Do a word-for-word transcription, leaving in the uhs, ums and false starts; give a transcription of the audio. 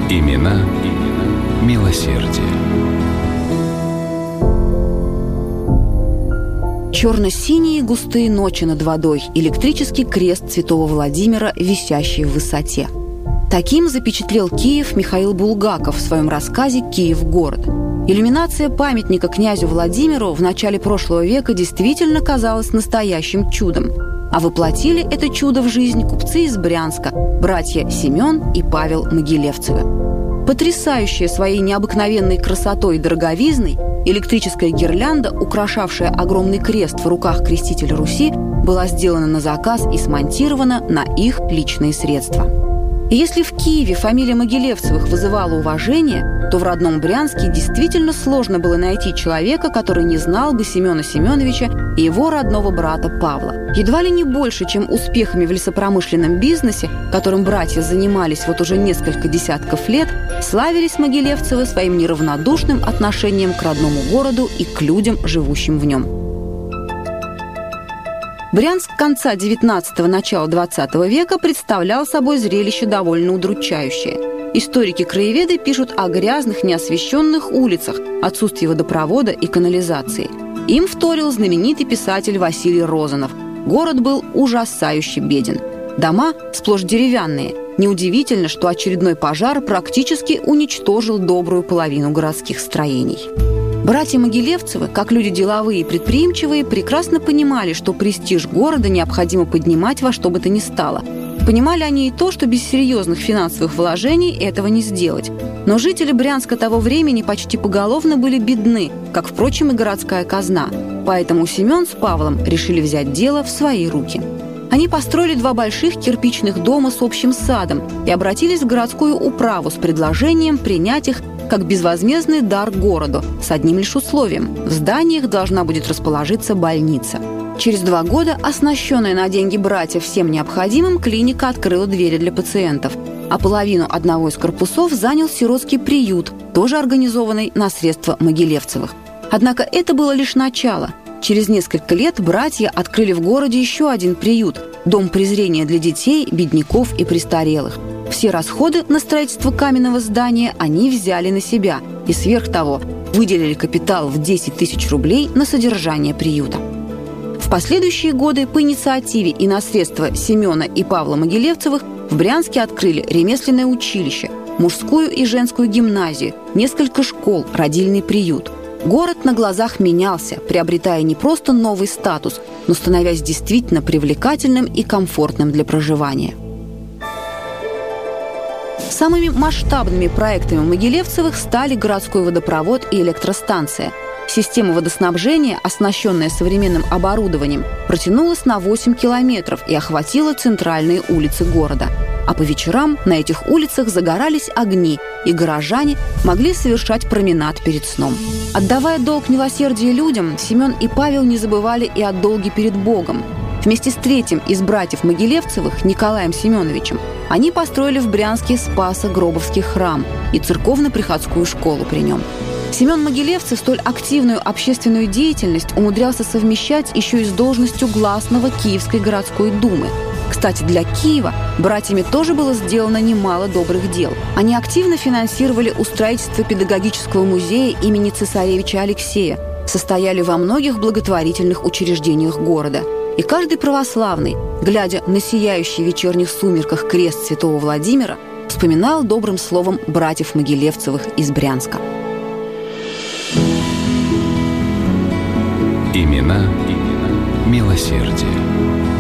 Имена, имена милосердия. Черно-синие густые ночи над водой, электрический крест святого Владимира, висящий в высоте. Таким запечатлел Киев Михаил Булгаков в своем рассказе «Киев-город». Иллюминация памятника князю Владимиру в начале прошлого века действительно казалась настоящим чудом. А воплотили это чудо в жизнь купцы из Брянска, братья Семен и Павел Могилевцевы. Потрясающая своей необыкновенной красотой и дороговизной, электрическая гирлянда, украшавшая огромный крест в руках крестителя Руси, была сделана на заказ и смонтирована на их личные средства. И если в Киеве фамилия Могилевцевых вызывала уважение, то в родном Брянске действительно сложно было найти человека, который не знал бы Семена Семеновича и его родного брата Павла. Едва ли не больше, чем успехами в лесопромышленном бизнесе, которым братья занимались вот уже несколько десятков лет, славились Могилевцевы своим неравнодушным отношением к родному городу и к людям, живущим в нем. Брянск конца девятнадцатого – начала двадцатого века представлял собой зрелище довольно удручающее. Историки-краеведы пишут о грязных, неосвещенных улицах, отсутствии водопровода и канализации. Им вторил знаменитый писатель Василий Розанов. Город был ужасающе беден. Дома сплошь деревянные. Неудивительно, что очередной пожар практически уничтожил добрую половину городских строений. Братья Могилевцевы, как люди деловые и предприимчивые, прекрасно понимали, что престиж города необходимо поднимать во что бы то ни стало. Понимали они и то, что без серьезных финансовых вложений этого не сделать. Но жители Брянска того времени почти поголовно были бедны, как, впрочем, и городская казна. Поэтому Семен с Павлом решили взять дело в свои руки. Они построили два больших кирпичных дома с общим садом и обратились в городскую управу с предложением принять их как безвозмездный дар городу, с одним лишь условием – в зданиях должна будет расположиться больница. Через два года, оснащенная на деньги братьев всем необходимым, клиника открыла двери для пациентов, а половину одного из корпусов занял сиротский приют, тоже организованный на средства Могилевцевых. Однако это было лишь начало. Через несколько лет братья открыли в городе еще один приют – дом презрения для детей, бедняков и престарелых. Все расходы на строительство каменного здания они взяли на себя и, сверх того, выделили капитал в десять тысяч рублей на содержание приюта. В последующие годы по инициативе и на средства Семена и Павла Могилевцевых в Брянске открыли ремесленное училище, мужскую и женскую гимназию, несколько школ, родильный приют. Город на глазах менялся, приобретая не просто новый статус, но становясь действительно привлекательным и комфортным для проживания. Самыми масштабными проектами Могилевцевых стали городской водопровод и электростанция. Система водоснабжения, оснащенная современным оборудованием, протянулась на восемь километров и охватила центральные улицы города. А по вечерам на этих улицах загорались огни, и горожане могли совершать променад перед сном. Отдавая долг милосердия людям, Семен и Павел не забывали и о долге перед Богом. Вместе с третьим из братьев Могилевцевых, Николаем Семеновичем, они построили в Брянске Спасо-Гробовский храм и церковно-приходскую школу при нем. Семен Могилевцев столь активную общественную деятельность умудрялся совмещать еще и с должностью гласного Киевской городской думы. Кстати, для Киева братьями тоже было сделано немало добрых дел. Они активно финансировали устроительство педагогического музея имени цесаревича Алексея, состояли во многих благотворительных учреждениях города. И каждый православный, глядя на сияющий в вечерних сумерках крест святого Владимира, вспоминал добрым словом братьев Могилевцевых из Брянска. Имена, имена милосердия.